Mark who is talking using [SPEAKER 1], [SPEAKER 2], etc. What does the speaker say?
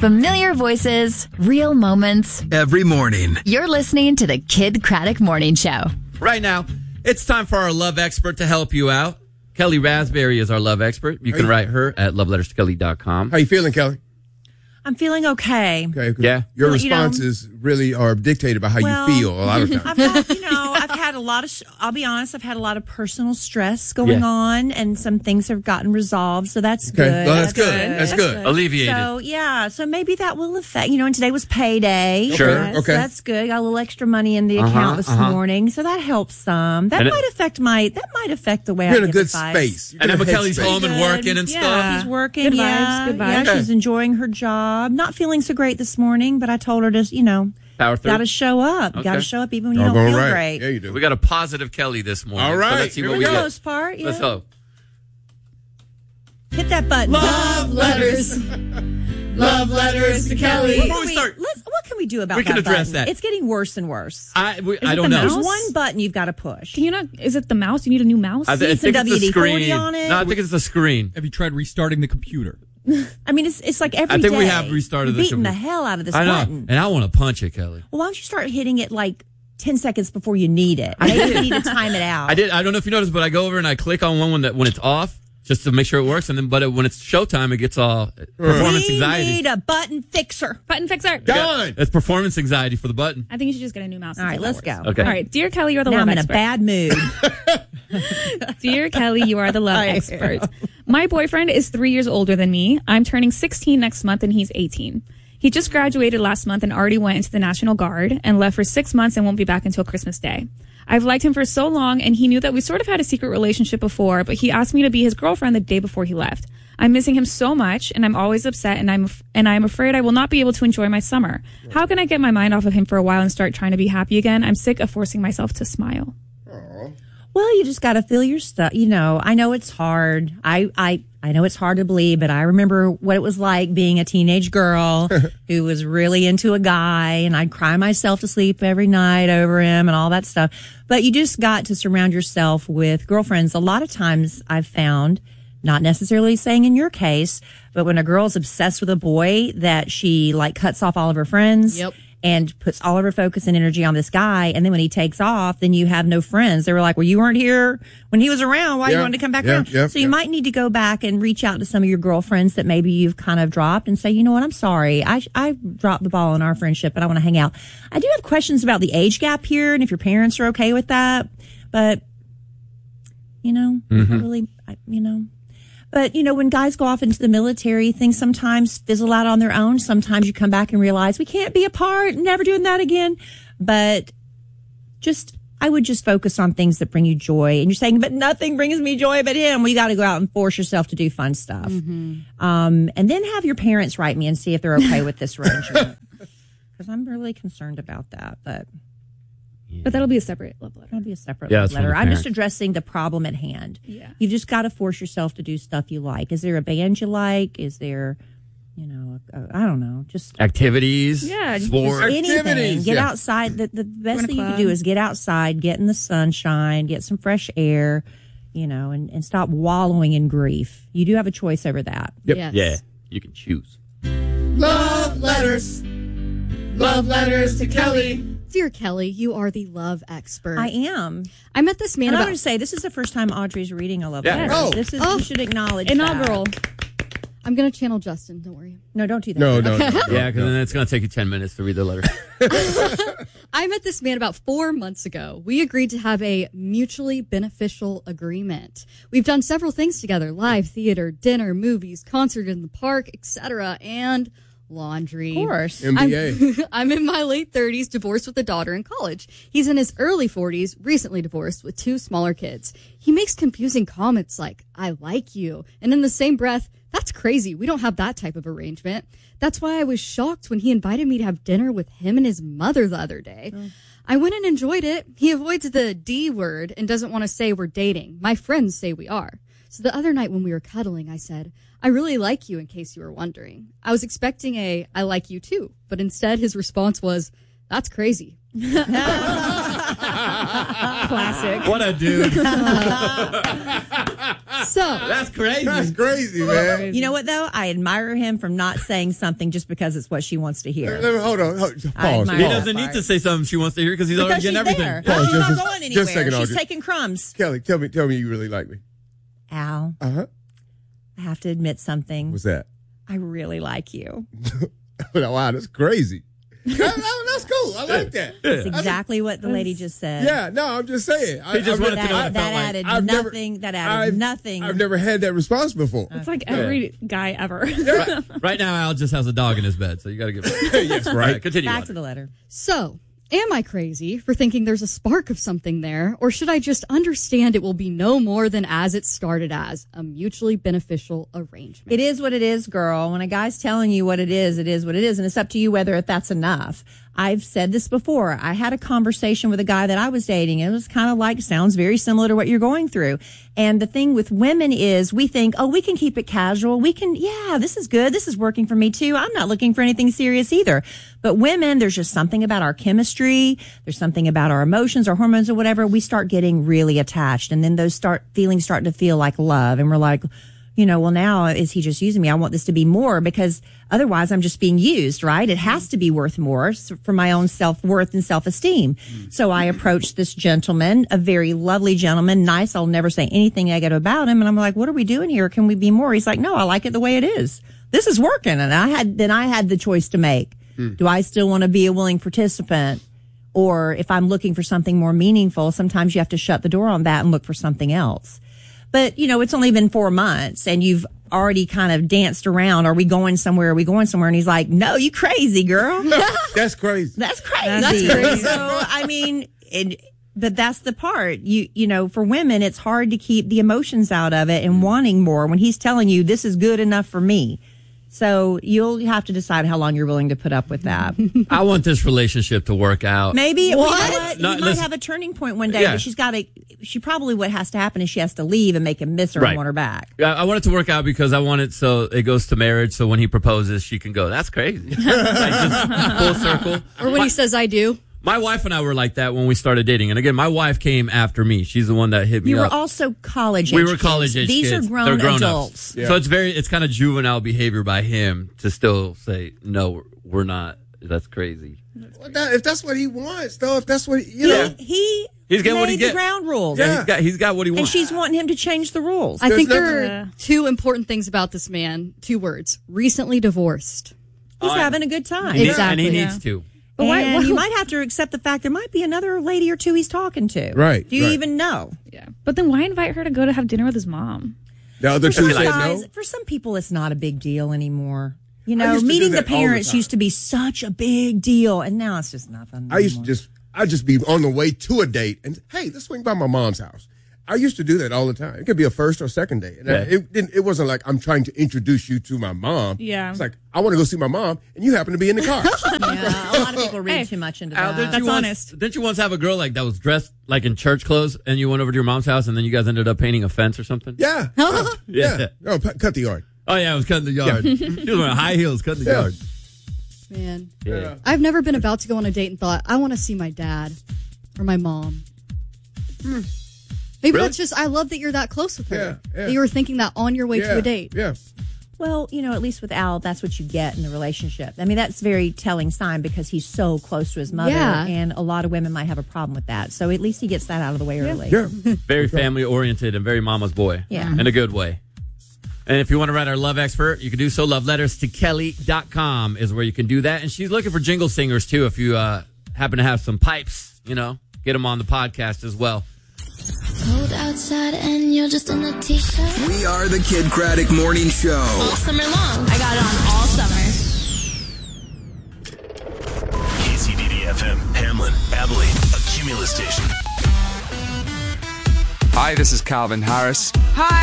[SPEAKER 1] Familiar voices, real moments.
[SPEAKER 2] Every morning.
[SPEAKER 1] You're listening to the Kid Craddock Morning Show.
[SPEAKER 3] Right now, it's time for our love expert to help you out. Kelly Raspberry is our love expert. You can write her at loveletterskelly.com.
[SPEAKER 4] How you feeling, Kelly?
[SPEAKER 5] I'm feeling okay.
[SPEAKER 4] Okay.
[SPEAKER 3] Yeah.
[SPEAKER 4] Your responses really are dictated by how you feel a lot of times.
[SPEAKER 5] I've had a lot of, I'll be honest, I've had a lot of personal stress going on, and some things have gotten resolved, so that's good.
[SPEAKER 4] Well, that's good. That's good.
[SPEAKER 3] Alleviated.
[SPEAKER 5] So maybe that will affect, and today was payday.
[SPEAKER 3] Sure.
[SPEAKER 5] So that's good. Got a little extra money in the account this morning, so that helps some. That might affect the way
[SPEAKER 4] You're
[SPEAKER 5] I
[SPEAKER 4] in a
[SPEAKER 5] give
[SPEAKER 4] good
[SPEAKER 5] advice.
[SPEAKER 4] space.
[SPEAKER 3] And Emma Kelly's home and working and stuff.
[SPEAKER 5] He's working.
[SPEAKER 6] Good vibes, good vibes.
[SPEAKER 5] Yeah, she's enjoying her job. Not feeling so great this morning, but I told her to,
[SPEAKER 3] Power through.
[SPEAKER 5] got to show up.
[SPEAKER 3] Okay.
[SPEAKER 5] Got to show up even when you don't feel great.
[SPEAKER 4] Yeah, you do.
[SPEAKER 3] We got a positive Kelly this morning.
[SPEAKER 4] All right.
[SPEAKER 3] So let's see
[SPEAKER 4] Here
[SPEAKER 3] what
[SPEAKER 4] we
[SPEAKER 3] we
[SPEAKER 4] go.
[SPEAKER 5] For the
[SPEAKER 3] get.
[SPEAKER 5] most part, yeah.
[SPEAKER 3] Let's go.
[SPEAKER 5] Hit that button.
[SPEAKER 6] Love letters. Love letters to Kelly.
[SPEAKER 3] Before we start,
[SPEAKER 5] What can we do about
[SPEAKER 3] we can
[SPEAKER 5] that
[SPEAKER 3] address
[SPEAKER 5] button?
[SPEAKER 3] that.
[SPEAKER 5] It's getting worse and worse.
[SPEAKER 3] I don't
[SPEAKER 6] the
[SPEAKER 3] know.
[SPEAKER 5] There's
[SPEAKER 6] mouse?
[SPEAKER 5] one button you've got to push.
[SPEAKER 6] Can you not? Is it the mouse? You need a new mouse?
[SPEAKER 3] I think
[SPEAKER 5] some
[SPEAKER 3] it's the screen.
[SPEAKER 5] WD-40 on it.
[SPEAKER 3] No, I think it's the screen.
[SPEAKER 7] Have you tried restarting the computer?
[SPEAKER 5] I mean, it's like every day.
[SPEAKER 3] I think we have restarted
[SPEAKER 5] You're
[SPEAKER 3] the
[SPEAKER 5] beating the
[SPEAKER 3] computer.
[SPEAKER 5] hell out of this
[SPEAKER 3] I know.
[SPEAKER 5] button.
[SPEAKER 3] And I want to punch it, Kelly.
[SPEAKER 5] Well, why don't you start hitting it like 10 seconds before you need it? Maybe you need to time it out.
[SPEAKER 3] I don't know if you noticed, but I go over and I click on one when it's off, just to make sure it works. And then, when it's showtime, it gets all performance anxiety.
[SPEAKER 5] We need a button fixer.
[SPEAKER 6] Button fixer.
[SPEAKER 4] Done.
[SPEAKER 3] It's performance anxiety for the button.
[SPEAKER 6] I think you should just get a new mouse.
[SPEAKER 5] All right, let's go.
[SPEAKER 3] Okay.
[SPEAKER 6] All right, dear Kelly, you're the
[SPEAKER 5] Now
[SPEAKER 6] love
[SPEAKER 5] I'm in a
[SPEAKER 6] expert.
[SPEAKER 5] bad mood.
[SPEAKER 6] Dear Kelly, you are the love
[SPEAKER 5] I
[SPEAKER 6] expert. My boyfriend is 3 years older than me. I'm turning 16 next month and he's 18. He just graduated last month and already went into the National Guard and left for 6 months and won't be back until Christmas Day. I've liked him for so long and he knew that we sort of had a secret relationship before, but he asked me to be his girlfriend the day before he left. I'm missing him so much and I'm always upset and I'm afraid I will not be able to enjoy my summer. How can I get my mind off of him for a while and start trying to be happy again? I'm sick of forcing myself to smile.
[SPEAKER 5] Well, you just got to feel your stuff. I know it's hard. I know it's hard to believe, but I remember what it was like being a teenage girl who was really into a guy, and I'd cry myself to sleep every night over him and all that stuff. But you just got to surround yourself with girlfriends. A lot of times I've found, not necessarily saying in your case, but when a girl's obsessed with a boy, that she cuts off all of her friends.
[SPEAKER 6] Yep.
[SPEAKER 5] And puts all of her focus and energy on this guy. And then when he takes off, then you have no friends. They were like, well, you weren't here when he was around. Why you wanted to come back around? So you might need to go back and reach out to some of your girlfriends that maybe you've kind of dropped and say, you know what, I'm sorry. I dropped the ball in our friendship, but I want to hang out. I do have questions about the age gap here and if your parents are okay with that. But, really, But, when guys go off into the military, things sometimes fizzle out on their own. Sometimes you come back and realize we can't be apart, never doing that again. But I would just focus on things that bring you joy. And you're saying, but nothing brings me joy but him. Well, you got to go out and force yourself to do fun stuff. Mm-hmm. And then have your parents write me and see if they're okay with this arrangement. Because I'm really concerned about that.
[SPEAKER 6] But that'll be a separate love letter.
[SPEAKER 5] That'll be a separate
[SPEAKER 3] Yeah,
[SPEAKER 5] love
[SPEAKER 3] it's from
[SPEAKER 5] letter.
[SPEAKER 3] the
[SPEAKER 5] I'm just
[SPEAKER 3] parents.
[SPEAKER 5] addressing the problem at hand.
[SPEAKER 6] Yeah.
[SPEAKER 5] You've just got to force yourself to do stuff you like. Is there a band you like? Is there, I don't know, just
[SPEAKER 3] Activities.
[SPEAKER 6] Yeah,
[SPEAKER 3] Sports.
[SPEAKER 5] anything.
[SPEAKER 4] Activities,
[SPEAKER 5] Get
[SPEAKER 4] yeah.
[SPEAKER 5] outside. The best
[SPEAKER 6] Run a
[SPEAKER 5] thing you can
[SPEAKER 6] club.
[SPEAKER 5] do is get outside, get in the sunshine, get some fresh air, and stop wallowing in grief. You do have a choice over that.
[SPEAKER 3] Yep.
[SPEAKER 6] Yes.
[SPEAKER 3] Yeah. You can choose.
[SPEAKER 2] Love letters. Love letters to Kelly.
[SPEAKER 8] Dear Kelly, you are the love expert.
[SPEAKER 5] I am.
[SPEAKER 8] I met this man
[SPEAKER 5] And I
[SPEAKER 8] about...
[SPEAKER 5] want to say, this is the first time Audrey's reading a love
[SPEAKER 3] Yeah.
[SPEAKER 5] letter.
[SPEAKER 4] Oh.
[SPEAKER 5] This is, you should acknowledge
[SPEAKER 6] Inaugural.
[SPEAKER 5] that.
[SPEAKER 8] I'm going to channel Justin, don't worry.
[SPEAKER 5] No, don't do that.
[SPEAKER 4] No.
[SPEAKER 3] Yeah, because then it's going to take you 10 minutes to read the letter.
[SPEAKER 8] I met this man about 4 months ago. We agreed to have a mutually beneficial agreement. We've done several things together: live theater, dinner, movies, concert in the park, etc., and laundry.
[SPEAKER 5] Of course.
[SPEAKER 4] NBA.
[SPEAKER 8] I'm in my late 30s, divorced with a daughter in college. He's in his early 40s, recently divorced with 2 smaller kids. He makes confusing comments like, I like you. And in the same breath, that's crazy. We don't have that type of arrangement. That's why I was shocked when he invited me to have dinner with him and his mother the other day. I went and enjoyed it. He avoids the D word and doesn't want to say we're dating. My friends say we are. So the other night when we were cuddling, I said, I really like you, in case you were wondering. I was expecting a I like you too, but instead his response was, that's crazy.
[SPEAKER 6] Classic.
[SPEAKER 3] What a dude.
[SPEAKER 8] So
[SPEAKER 3] That's crazy.
[SPEAKER 4] That's crazy, man.
[SPEAKER 5] You know what, though? I admire him from not saying something just because it's what she wants to hear.
[SPEAKER 4] Hold on. Pause.
[SPEAKER 5] admire
[SPEAKER 3] He
[SPEAKER 5] that
[SPEAKER 3] doesn't need to say something she wants to hear because he's already
[SPEAKER 5] Because she's
[SPEAKER 3] getting everything.
[SPEAKER 5] there.
[SPEAKER 4] Pause,
[SPEAKER 5] She's not
[SPEAKER 4] just-
[SPEAKER 5] going
[SPEAKER 4] just a
[SPEAKER 5] anywhere.
[SPEAKER 4] second,
[SPEAKER 5] She's
[SPEAKER 4] Audrey.
[SPEAKER 5] taking crumbs.
[SPEAKER 4] Kelly, tell me you really like me.
[SPEAKER 5] Al,
[SPEAKER 4] Uh-huh.
[SPEAKER 5] I have to admit something.
[SPEAKER 4] What's that?
[SPEAKER 5] I really like you.
[SPEAKER 4] Wow, that's crazy. That's cool. I like that.
[SPEAKER 5] That's exactly what the lady just said.
[SPEAKER 4] Yeah, no, I'm just saying.
[SPEAKER 3] He just wanted to know what it
[SPEAKER 5] That
[SPEAKER 3] felt like.
[SPEAKER 5] added
[SPEAKER 4] I've never-
[SPEAKER 5] nothing. That added nothing.
[SPEAKER 4] I've never had that response before.
[SPEAKER 6] It's like every guy ever.
[SPEAKER 3] Right now, Al just has a dog in his bed, so you got to give it.
[SPEAKER 4] Yes,
[SPEAKER 3] All
[SPEAKER 4] right.
[SPEAKER 3] continue.
[SPEAKER 5] Back
[SPEAKER 3] on.
[SPEAKER 5] to the letter.
[SPEAKER 8] So, am I crazy for thinking there's a spark of something there, or should I just understand it will be no more than as it started as, a mutually beneficial arrangement?
[SPEAKER 5] It is what it is, girl. When a guy's telling you what it is what it is, and it's up to you whether that's enough. I've said this before. I had a conversation with a guy that I was dating. It was kind of like, sounds very similar to what you're going through. And the thing with women is we think, oh, we can keep it casual. We can, yeah, this is good. This is working for me too. I'm not looking for anything serious either. But women, there's just something about our chemistry. There's something about our emotions, our hormones or whatever. We start getting really attached. And then those feelings start to feel like love. And we're like, you know, well, now is he just using me? I want this to be more because otherwise I'm just being used, right? It has to be worth more for my own self-worth and self-esteem. So I approached this gentleman, a very lovely gentleman, nice. I'll never say anything negative about him. And I'm like, what are we doing here? Can we be more? He's like, no, I like it the way it is. This is working. And I had the choice to make. Do I still want to be a willing participant? Or if I'm looking for something more meaningful, sometimes you have to shut the door on that and look for something else. But, you know, it's only been 4 months and you've already kind of danced around. Are we going somewhere? Are we going somewhere? And he's like, no, you crazy, girl.
[SPEAKER 4] That's crazy.
[SPEAKER 5] That's crazy.
[SPEAKER 8] That's crazy.
[SPEAKER 5] So, I mean, but that's the part. You know, for women, it's hard to keep the emotions out of it and wanting more when he's telling you this is good enough for me. So you'll have to decide how long you're willing to put up with that.
[SPEAKER 3] I want this relationship to work out.
[SPEAKER 5] Maybe you know what?
[SPEAKER 3] No,
[SPEAKER 5] He might
[SPEAKER 3] listen.
[SPEAKER 5] have a turning point one day,
[SPEAKER 3] Yeah.
[SPEAKER 5] but she probably what has to happen is she has to leave and make him miss her
[SPEAKER 3] Right.
[SPEAKER 5] and want her back.
[SPEAKER 3] I want it to work out because I want it so it goes to marriage. So when he proposes, she can go, that's crazy. Like just full circle.
[SPEAKER 8] Or when he says, I do.
[SPEAKER 3] My wife and I were like that when we started dating. And again, my wife came after me. She's the one that hit me
[SPEAKER 5] You were
[SPEAKER 3] up.
[SPEAKER 5] also college age
[SPEAKER 3] We were
[SPEAKER 5] kids.
[SPEAKER 3] college age
[SPEAKER 5] These
[SPEAKER 3] kids.
[SPEAKER 5] are grown
[SPEAKER 3] They're grown-ups.
[SPEAKER 5] adults.
[SPEAKER 4] Yeah.
[SPEAKER 3] So it's kind of juvenile behavior by him to still say, no, we're not. That's crazy.
[SPEAKER 4] Well, if that's what he wants, though, if that's what you know.
[SPEAKER 5] He's
[SPEAKER 3] getting
[SPEAKER 5] made
[SPEAKER 3] what he
[SPEAKER 5] the
[SPEAKER 3] get.
[SPEAKER 5] ground rules.
[SPEAKER 4] Yeah.
[SPEAKER 3] He's got what he
[SPEAKER 5] And
[SPEAKER 3] wants.
[SPEAKER 5] she's wanting him to change the rules.
[SPEAKER 8] I think
[SPEAKER 4] There's
[SPEAKER 8] there are two important things about this man. 2 words. Recently divorced.
[SPEAKER 5] He's having a good time.
[SPEAKER 8] Exactly.
[SPEAKER 3] And he needs to.
[SPEAKER 6] But why-
[SPEAKER 5] And
[SPEAKER 6] why-
[SPEAKER 5] you might have to accept the fact there might be another lady or two he's talking to.
[SPEAKER 4] Right,
[SPEAKER 5] Do you
[SPEAKER 4] right.
[SPEAKER 5] even know?
[SPEAKER 6] Yeah. But then why invite her to go to have dinner with his mom?
[SPEAKER 4] The other two said
[SPEAKER 5] Guys,
[SPEAKER 4] no.
[SPEAKER 5] for some people, it's not a big deal anymore. You
[SPEAKER 4] I
[SPEAKER 5] know,
[SPEAKER 4] used to do
[SPEAKER 5] meeting the
[SPEAKER 4] that all the
[SPEAKER 5] parents
[SPEAKER 4] time.
[SPEAKER 5] used to be such a big deal, and now it's just nothing.
[SPEAKER 4] I used to I'd just be on the way to a date and, hey, let's swing by my mom's house. I used to do that all the time. It could be a first or second date. And it wasn't like I'm trying to introduce you to my mom.
[SPEAKER 6] Yeah.
[SPEAKER 4] It's like, I want to go see my mom, and you happen to be in the car.
[SPEAKER 5] Yeah, a lot of people read
[SPEAKER 6] Hey,
[SPEAKER 5] too much into
[SPEAKER 3] Al,
[SPEAKER 5] that.
[SPEAKER 6] That's honest.
[SPEAKER 3] Didn't you once have a girl like that was dressed like in church clothes and you went over to your mom's house and then you guys ended up painting a fence or something?
[SPEAKER 4] Yeah.
[SPEAKER 3] Yeah.
[SPEAKER 4] No, cut the yard.
[SPEAKER 3] Oh, yeah, I was cutting the yard. She was wearing high heels, cutting the
[SPEAKER 4] Yeah.
[SPEAKER 3] yard.
[SPEAKER 8] Man.
[SPEAKER 3] Yeah.
[SPEAKER 8] I've never been about to go on a date and thought, I want to see my dad or my mom. Maybe
[SPEAKER 3] Really?
[SPEAKER 8] that's just, I love that you're that close with her.
[SPEAKER 4] Yeah, yeah.
[SPEAKER 8] That you were thinking that on your way to a date.
[SPEAKER 4] Yeah.
[SPEAKER 5] Well, you know, at least with Al, that's what you get in the relationship. I mean, that's a very telling sign because he's so close to his mother,
[SPEAKER 8] Yeah.
[SPEAKER 5] and a lot of women might have a problem with that. So at least he gets that out of the way early.
[SPEAKER 4] Yeah.
[SPEAKER 3] Very family oriented and very mama's boy.
[SPEAKER 5] Yeah.
[SPEAKER 3] In a good way. And if you want to write our love expert, you can do so. Loveletterstokelly.com is where you can do that. And she's looking for jingle singers, too. If you happen to have some pipes, you know, get them on the podcast as well.
[SPEAKER 9] Cold outside and you're just in a t-shirt.
[SPEAKER 2] We are the Kid Craddock Morning Show.
[SPEAKER 9] All summer long. I got it on all summer.
[SPEAKER 10] KCDD-FM, Hamlin, Abilene, a Cumulus station.
[SPEAKER 11] Hi, this is Calvin Harris.
[SPEAKER 12] Hi,